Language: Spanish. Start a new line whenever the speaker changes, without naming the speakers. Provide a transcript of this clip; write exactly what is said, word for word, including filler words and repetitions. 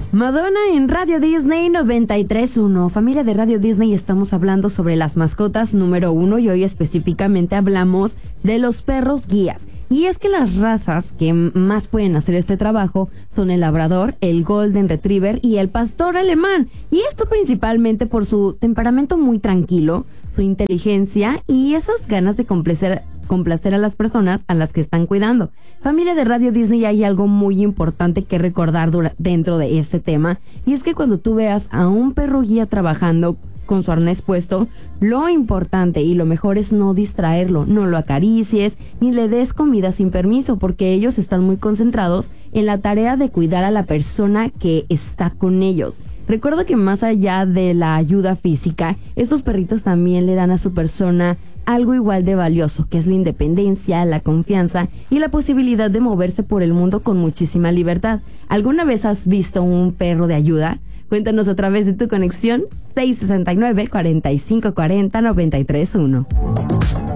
Madonna en Radio Disney noventa y tres punto uno. Familia de Radio Disney, estamos hablando sobre las mascotas número uno y hoy específicamente hablamos de los perros guías. Y es que las razas que más pueden hacer este trabajo son el labrador, el golden retriever y el pastor alemán. Y esto principalmente por su temperamento muy tranquilo, su inteligencia y esas ganas de complacer complacer a las personas a las que están cuidando. Familia de Radio Disney, hay algo muy importante que recordar dura- dentro de este tema, y es que cuando tú veas a un perro guía trabajando con su arnés puesto, lo importante y lo mejor es no distraerlo, no lo acaricies ni le des comida sin permiso, porque ellos están muy concentrados en la tarea de cuidar a la persona que está con ellos. Recuerda que más allá de la ayuda física, estos perritos también le dan a su persona algo igual de valioso, que es la independencia, la confianza y la posibilidad de moverse por el mundo con muchísima libertad. ¿Alguna vez has visto un perro de ayuda? Cuéntanos a través de tu conexión seis sesenta y nueve, cuarenta y cinco cuarenta, noventa y tres punto uno.